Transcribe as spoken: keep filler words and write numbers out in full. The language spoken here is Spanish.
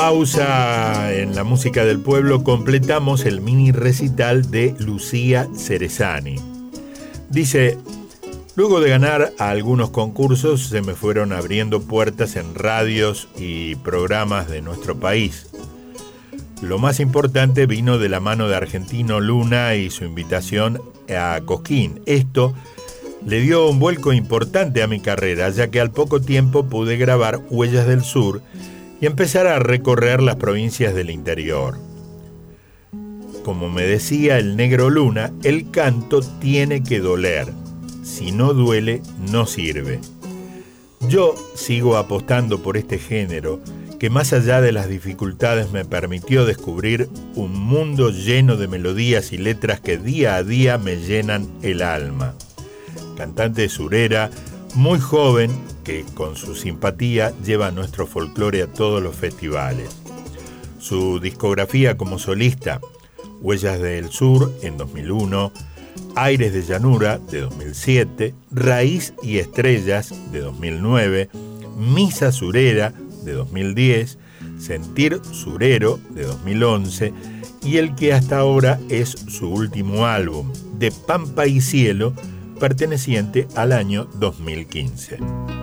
Pausa en la música del pueblo, completamos el mini recital de Lucía Cerezani. Dice: luego de ganar a algunos concursos se me fueron abriendo puertas en radios y programas de nuestro país. Lo más importante vino de la mano de Argentino Luna y su invitación a Cosquín. Esto le dio un vuelco importante a mi carrera, ya que al poco tiempo pude grabar Huellas del Sur y empezar a recorrer las provincias del interior. Como me decía el Negro Luna, el canto tiene que doler. Si no duele, no sirve. Yo sigo apostando por este género que, más allá de las dificultades, me permitió descubrir un mundo lleno de melodías y letras que día a día me llenan el alma. Cantante surera, muy joven, que con su simpatía lleva nuestro folclore a todos los festivales. Su discografía como solista: Huellas del Sur en dos mil uno, Aires de Llanura de dos mil siete, Raíz y Estrellas de dos mil nueve, Misa Surera de dos mil diez, Sentir Surero de dos mil once y el que hasta ahora es su último álbum, De Pampa y Cielo, perteneciente al año dos mil quince.